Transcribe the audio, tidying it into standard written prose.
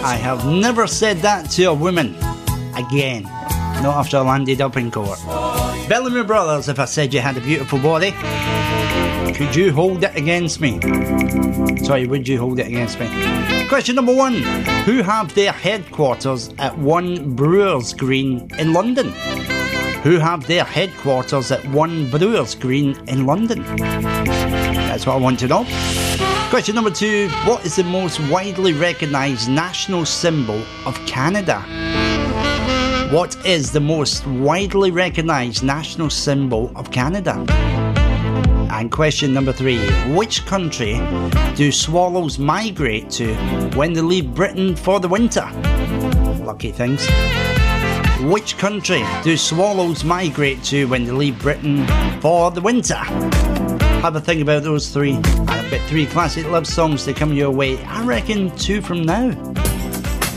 I have never said that to a woman again. Not after I landed up in court. Bellamy Brothers, if I said you had a beautiful body, could you hold it against me? Sorry, would you hold it against me? Question number 1. Who have their headquarters at 1 Brewers Green in London? Who have their headquarters at 1 Brewers Green in London? That's what I want to know. Question number 2. What is the most widely recognised national symbol of Canada? What is the most widely recognised national symbol of Canada? And question number 3. Which country do swallows migrate to when they leave Britain for the winter? Lucky things. Which country do swallows migrate to when they leave Britain for the winter? Have a think about those 3. And I've got 3 classic love songs to come your way. I reckon 2 from now.